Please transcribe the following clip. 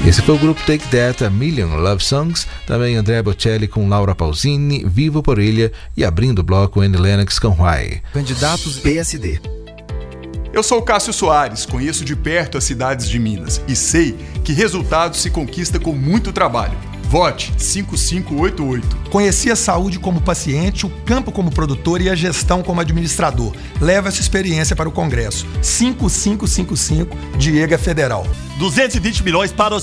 Esse foi o grupo Take That, A Million Love Songs, também Andrea Bocelli com Laura Pausini, Vivo por Ilha e abrindo o bloco Annie Lennox com Why. Candidatos PSD. Eu sou o Cássio Soares, conheço de perto as cidades de Minas e sei que resultados se conquista com muito trabalho. Vote 5588. Conheci a saúde como paciente, o campo como produtor e a gestão como administrador. Leva essa experiência para o Congresso. 5555, Diego Federal. 220 milhões para os